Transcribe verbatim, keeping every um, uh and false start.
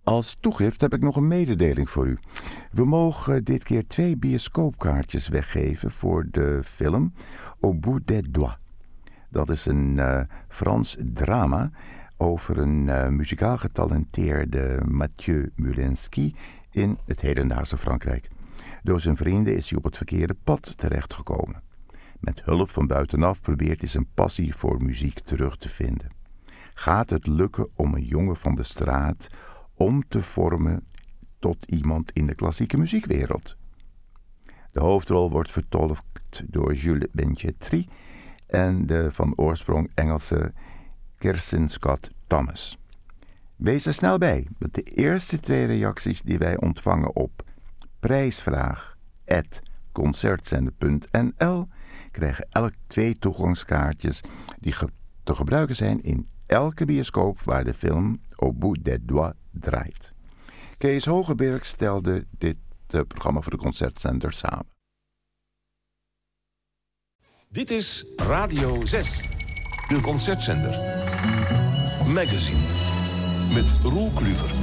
Als toegift heb ik nog een mededeling voor u. We mogen dit keer twee bioscoopkaartjes weggeven voor de film Au bout des doigts. Dat is een uh, Frans drama over een uh, muzikaal getalenteerde Mathieu Mulinsky in het hedendaagse Frankrijk. Door zijn vrienden is hij op het verkeerde pad terechtgekomen. Met hulp van buitenaf probeert hij zijn passie voor muziek terug te vinden. Gaat het lukken om een jongen van de straat om te vormen tot iemand in de klassieke muziekwereld? De hoofdrol wordt vertolkt door Jules Benjetri en de van oorsprong Engelse Kirsten Scott Thomas. Wees er snel bij met de eerste twee reacties die wij ontvangen op prijsvraag at concertzender punt n l krijgen elk twee toegangskaartjes die ge- te gebruiken zijn in elke bioscoop waar de film Au bout des doigts draait. Kees Hogeberg stelde dit uh, programma voor de Concertzender samen. Dit is Radio zes, de Concertzender. Magazine met Roel Kluver.